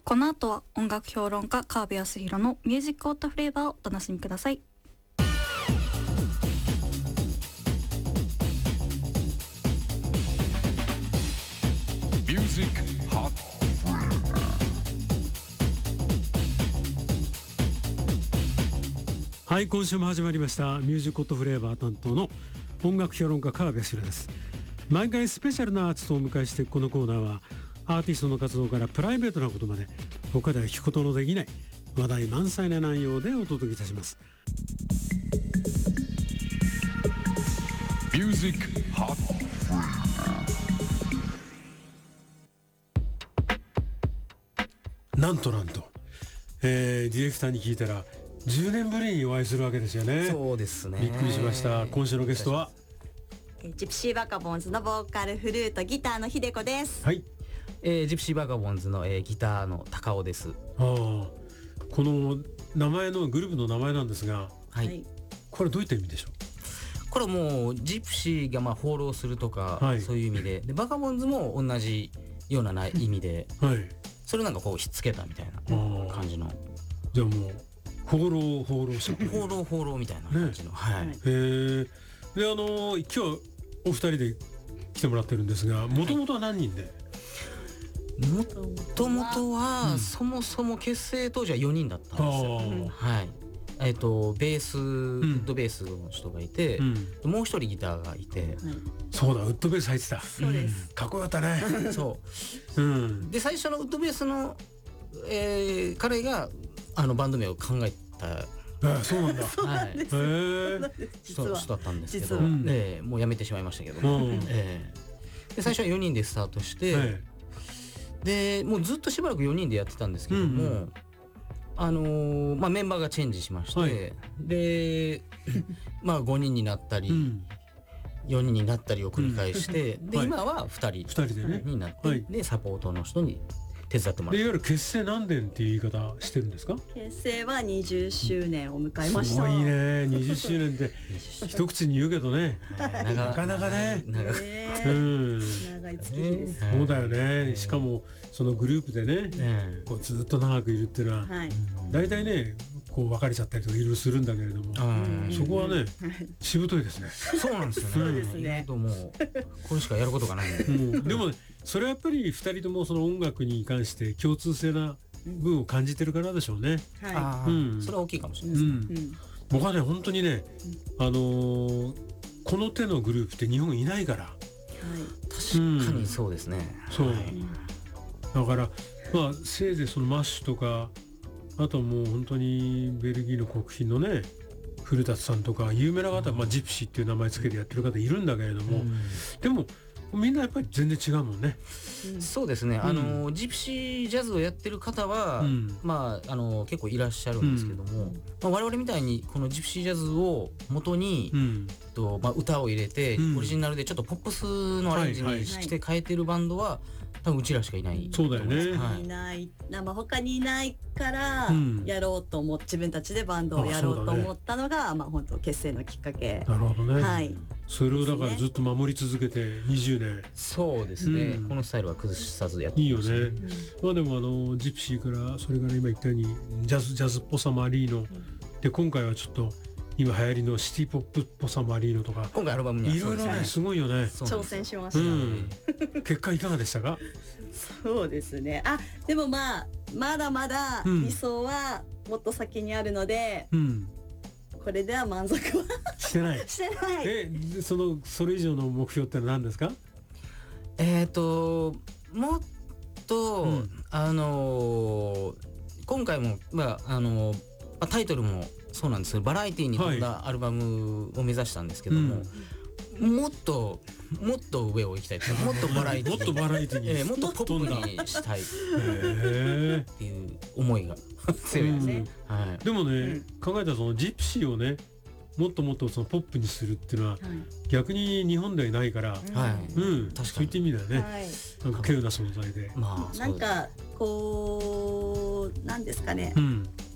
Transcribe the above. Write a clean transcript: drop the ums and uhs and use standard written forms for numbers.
この後は音楽評論家川辺康弘のミュージックオットフレーバーをお楽しみください。 ミュージックホットフレーバー。 はい、今週も始まりましたミュージックオットフレーバー担当の音楽評論家川辺康弘です。毎回スペシャルなアーティストをお迎えして、このコーナーはアーティストの活動からプライベートなことまで他では聞くことのできない話題満載な内容でお届けいたします。 ミュージックホットフレーバー。なんと、ディレクターに聞いたら10年ぶりにお会いするわけですよね。 そうですね。 びっくりしました。今週のゲストはジプシーバカボンズのボーカル、フルート、ギターの秀子です。 はい、 ジプシーバカボンズの、ギターの高尾です。 この名前のグループの名前なんですが、 はい、 これどういった意味でしょう。 これはもうジプシーが放浪するとか、 はい、 そういう意味で、バカボンズも同じような意味で、 はい、 それをなんかこうひっつけたみたいな感じの。 じゃあもう放浪した放浪みたいな感じの、ね、はい。 で今日お二人で来てもらってるんですが、もともとは何人で。 もともとは、そもそも結成当時は4人だったんですよ。はい。ベース、ウッドベースの人がいて、もう一人ギターがいて、 そうだ、ウッドベース入ってた。 そうです。 かっこよかったね。 そう。で最初のウッドベースの、彼がバンド名を考えた。 そうなんだ。 はい。人だったんですけど、もうやめてしまいましたけども、で最初は4人でスタートして、でもうずっとしばらく4人でやってたんですけども、メンバーがチェンジしまして、で5人になったり、4人になったりを繰り返して、で今は2人になって、でサポートの人に手伝ってもらって、 いわゆる結成何年っていう言い方してるんですか。 結成は20周年を迎えました。 すごいね、20周年って一口に言うけどね、なかなかね、長い月日です。 そうだよね。しかもそのグループでね、こうずっと長くいるっていうのは、だいたいねこう別れちゃったりとかいろいろするんだけれども、そこはねしぶといですね。 そうなんですよね。 そうですね。 もうこれしかやることがないんで。 でもそれはやっぱり2人ともその音楽に関して共通性な部分を感じてるからでしょうね。 それは大きいかもしれないですね。 僕はね本当にね、この手のグループって日本にいないから。 確かにそうですね。 そうだからせいぜいそのマッシュとか、あともう本当にベルギーの国賓のね古舘さんとか有名な方、ジプシーっていう名前つけてやってる方いるんだけれども、でもみんなやっぱり全然違うもんね。 そうですね。ジプシージャズをやってる方は、結構いらっしゃるんですけども、我々みたいにこのジプシージャズを元に、歌を入れて、オリジナルでちょっとポップスのアレンジにして変えてるバンドは多分うちらしかいない。 そうだよね。 いない他にいないからやろうと思って、自分たちでバンドをやろうと思ったのが本当結成のきっかけ。 なるほどね。 はい。 それをだからずっと守り続けて20年。 そうですね。このスタイルは崩さずやってます。 いいよね。でもジプシーからそれから今言ったようにジャズっぽさもありので、今回はちょっと今流行りのシティポップっぽさもありのとか、 今回アルバムにはいろいろねすごいよね。 挑戦しました。 結果いかがでしたか。 そうですね。でもまだまだ理想はもっと先にあるので、これでは満足はしてない。 してない。 それ以上の目標って何ですか。 もっと、今回もタイトルもそうなんですけど、バラエティに富んだアルバムを目指したんですけども、もっと上を行きたい。もっとバラエティにもっとポップにしたいっていう思いが強いですね。 でもね、考えたらそのジプシーをねもっともっとそのポップにするっていうのは逆に日本ではいないから、そういった意味だよね。なんか稀有な存在で、 なんかこうなんですかね、